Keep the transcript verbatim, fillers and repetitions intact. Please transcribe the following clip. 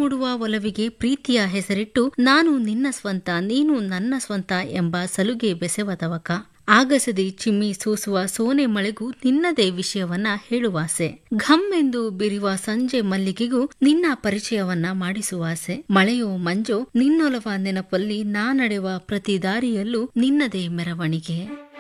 ಮೂಡುವ ಒಲವಿಗೆ ಪ್ರೀತಿಯ ಹೆಸರಿಟ್ಟು ನಾನು ನಿನ್ನ ಸ್ವಂತ ನೀನು ನನ್ನ ಸ್ವಂತ ಎಂಬ ಸಲುಗೆ ಬೆಸೆವ ತವಕ. ಆಗಸದಿ ಚಿಮ್ಮಿ ಸೂಸುವ ಸೋನೆ ಮಳೆಗೂ ನಿನ್ನದೇ ವಿಷಯವನ್ನ ಹೇಳುವಾಸೆ. ಘಮ್ ಎಂದು ಬಿರಿವ ಸಂಜೆ ಮಲ್ಲಿಗೆಗೂ ನಿನ್ನ ಪರಿಚಯವನ್ನ ಮಾಡಿಸುವಾಸೆ. ಮಳೆಯೋ ಮಂಜೋ ನಿನ್ನೊಲವ ನೆನಪಲ್ಲಿ ನಾ ನಡೆವ ಪ್ರತಿ ದಾರಿಯಲ್ಲೂ ನಿನ್ನದೇ ಮೆರವಣಿಗೆ.